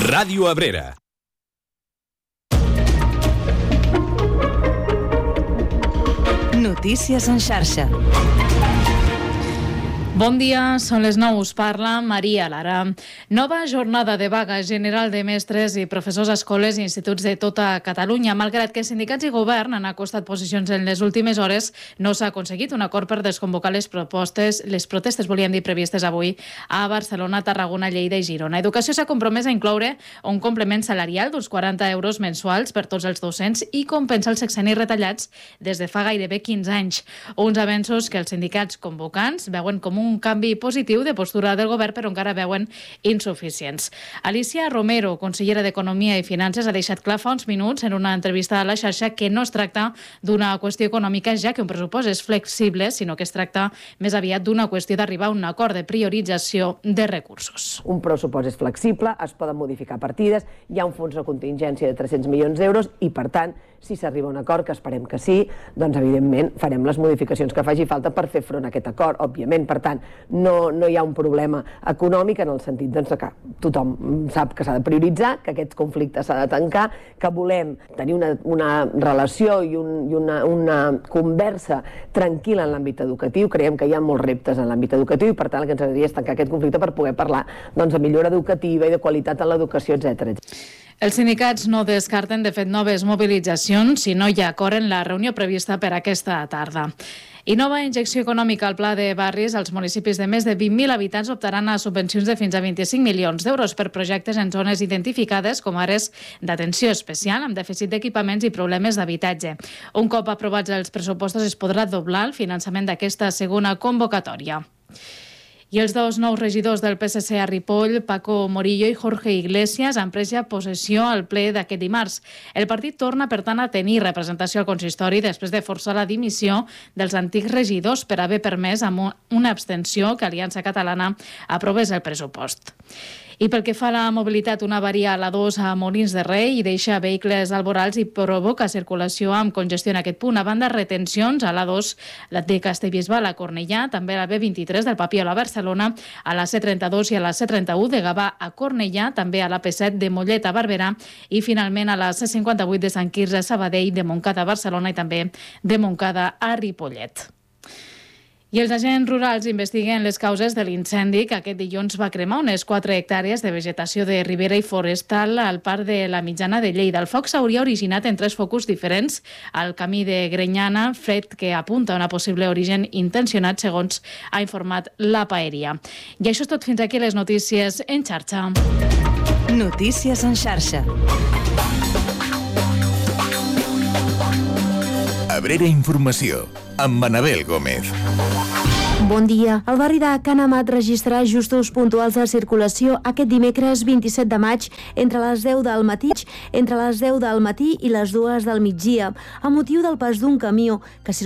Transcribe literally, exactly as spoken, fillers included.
Ràdio Abrera. Notícies en xarxa. Bon dia, són les nou, us parla Maria Lara. Nova jornada de vaga general de mestres i professors a escoles i instituts de tota Catalunya. Malgrat que sindicats i govern han acostat posicions en les últimes hores, no s'ha aconseguit un acord per desconvocar les propostes, les protestes, volíem dir, previstes avui a Barcelona, Tarragona, Lleida i Girona. Educació s'ha compromès a incloure un complement salarial d'uns quaranta euros mensuals per tots els docents i compensar els sexennis retallats des de fa gairebé quinze anys. Uns avenços que els sindicats convocants veuen com un un canvi positiu de postura del govern, però encara veuen insuficients. Alicia Romero, consellera d'Economia i Finances, ha deixat clar fa uns minuts en una entrevista a la xarxa que no es tracta d'una qüestió econòmica, ja que un pressupost és flexible, sinó que es tracta més aviat d'una qüestió d'arribar a un acord de priorització de recursos. Un pressupost és flexible, es poden modificar partides, hi ha un fons de contingència de tres-cents milions d'euros i, per tant, si s'arriba a un acord, que esperem que sí, doncs evidentment farem les modificacions que faci falta per fer front a aquest acord, òbviament. Per tant, no, no hi ha un problema econòmic en el sentit doncs, que tothom sap que s'ha de prioritzar, que aquest conflicte s'ha de tancar, que volem tenir una, una relació i, un, i una, una conversa tranquil·la en l'àmbit educatiu. Creiem que hi ha molts reptes en l'àmbit educatiu i per tant el que ens agradaria és tancar aquest conflicte per poder parlar doncs, de millora educativa i de qualitat en l'educació, etcètera. Els sindicats no descarten, de fet, noves mobilitzacions si no hi ha acord en la reunió prevista per aquesta tarda. I nova injecció econòmica al Pla de Barris. Els municipis de més de vint mil habitants optaran a subvencions de fins a vint-i-cinc milions d'euros per projectes en zones identificades com àrees d'atenció especial amb dèficit d'equipaments i problemes d'habitatge. Un cop aprovats els pressupostos es podrà doblar el finançament d'aquesta segona convocatòria. I els dos nous regidors del P S C a Ripoll, Paco Morillo i Jorge Iglesias, han pres ja possessió al ple d'aquest dimarts. El partit torna, per tant, a tenir representació al consistori després de forçar la dimissió dels antics regidors per haver permès amb una abstenció que Aliança Catalana aprovés el pressupost. I pel que fa a la mobilitat, una avaria a l'A dos a Molins de Rei i deixa vehicles alborals i provoca circulació amb congestió en aquest punt. A banda, retencions a l'A dos de Castellbisbal a Cornellà, també a la B vint-i-tres del Papiol a Barcelona, a la C trenta-dos i a la C trenta-u de Gavà a Cornellà, també a la P set de Mollet a Barberà i finalment a la C cinquanta-vuit de Sant Quirze a Sabadell, de Montcada a Barcelona i també de Montcada a Ripollet. I els agents rurals investiguen les causes de l'incendi que aquest dilluns va cremar unes quatre hectàrees de vegetació de ribera i forestal al Parc de la Mitjana de Lleida. El foc s'hauria originat en tres focus diferents al camí de Grenyana, fet que apunta a una possible origen intencionat, segons ha informat l'A P Aèria. I això és tot fins aquí les notícies en xarxa. Notícies en xarxa. Abrera Informació, amb Manabel Gómez. Bon dia. El barri de Can Amat registrarà ajustos puntuals de circulació aquest dimecres vint-i-set de maig entre les deu del matí entre les deu del matí i les dues del migdia, a motiu del pas d'un camió que